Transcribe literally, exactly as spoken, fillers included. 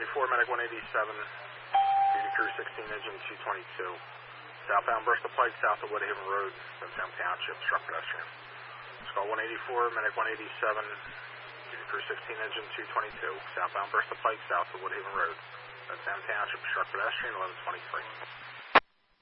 eighty-four, Medic one eighty-seven, Duty Crew sixteen, Engine two twenty-two. Southbound Bristol Pike, south of Woodhaven Road, Bentown Township, struck pedestrian. Skull one eighty-four, Medic one eighty-seven, Duty Crew sixteen, Engine two twenty-two. Southbound Bristol Pike, south of Woodhaven Road, Bentown Township, struck pedestrian, eleven twenty-three.